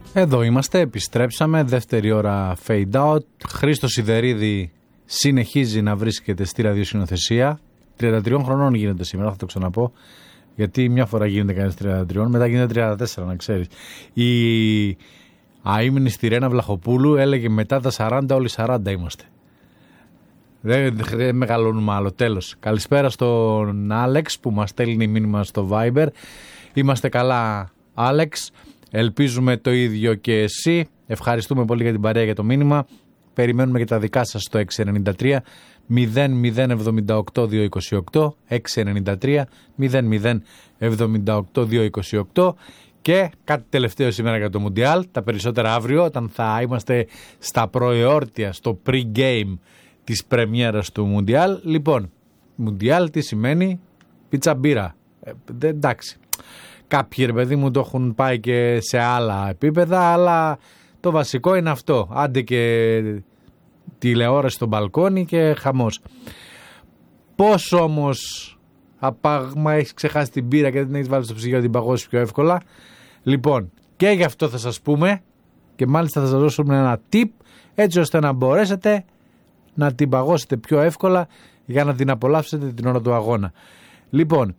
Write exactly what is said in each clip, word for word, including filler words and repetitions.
Εδώ είμαστε, επιστρέψαμε, δεύτερη ώρα fade out. Χρήστος Σιδερίδη συνεχίζει να βρίσκεται στη ραδιοσυνοθεσία. τριάντα τριών χρονών γίνεται σήμερα, θα το ξαναπώ. Γιατί μια φορά γίνεται κανένας τριάντα τρία, μετά γίνεται τριάντα τέσσερα, να ξέρεις. Η αείμνη στη Ρένα Βλαχοπούλου έλεγε μετά τα σαράντα, όλοι σαράντα είμαστε. Δεν, δεν μεγαλώνουμε άλλο, τέλος. Καλησπέρα στον Άλεξ που μας στέλνει μήνυμα στο Viber. Είμαστε καλά, Άλεξ. Ελπίζουμε το ίδιο και εσύ. Ευχαριστούμε πολύ για την παρέα, για το μήνυμα. Περιμένουμε και τα δικά σας στο έξι εννιά τρία μηδέν μηδέν εβδομήντα οκτώ διακόσια είκοσι οκτώ, έξι εννιά τρία μηδέν μηδέν εβδομήντα οκτώ διακόσια είκοσι οκτώ. Και κάτι τελευταίο σήμερα για το Μουντιάλ, τα περισσότερα αύριο όταν θα είμαστε στα προεόρτια, στο pre-game της πρεμιέρας του Μουντιάλ. Λοιπόν, Μουντιάλ τι σημαίνει? Πίτσα μπύρα. Ε, εντάξει. Κάποιοι, ρε παιδί μου, το έχουν πάει και σε άλλα επίπεδα, αλλά το βασικό είναι αυτό. Άντε και τηλεόραση στο μπαλκόνι και χαμός. Πώς όμως, απάγμα έχεις ξεχάσει την πύρα και δεν την έχεις βάλει στο ψυγείο να την παγώσεις πιο εύκολα? Λοιπόν, και γι' αυτό θα σας πούμε και μάλιστα θα σας δώσουμε ένα tip έτσι ώστε να μπορέσετε να την παγώσετε πιο εύκολα για να την απολαύσετε την ώρα του αγώνα. Λοιπόν,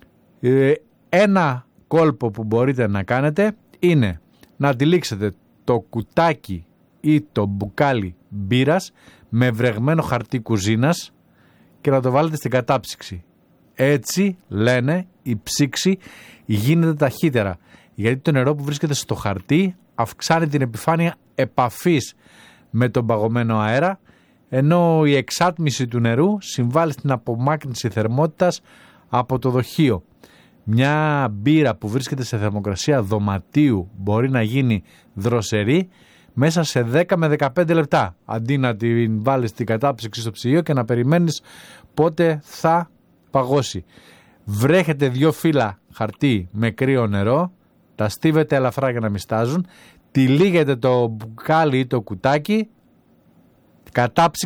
ένα κόλπο που μπορείτε να κάνετε είναι να αντιλήξετε το κουτάκι ή το μπουκάλι μπύρας με βρεγμένο χαρτί κουζίνας και να το βάλετε στην κατάψυξη. Έτσι, λένε, η ψήξη γίνεται ταχύτερα, γιατί το νερό που βρίσκεται στο χαρτί αυξάνει την επιφάνεια επαφής με τον παγωμένο αέρα, ενώ η εξάτμιση του νερού συμβάλλει στην απομάκρυνση θερμότητας από το δοχείο. Μια μπύρα που βρίσκεται σε θερμοκρασία δωματίου μπορεί να γίνει δροσερή μέσα σε δέκα με δεκαπέντε λεπτά, αντί να την βάλεις στην κατάψυξη στο ψυγείο και να περιμένεις πότε θα παγώσει. Βρέχετε δύο φύλλα χαρτί με κρύο νερό, τα στίβετε ελαφρά για να μην στάζουν, τυλίγετε το μπουκάλι ή το κουτάκι, κατάψυξη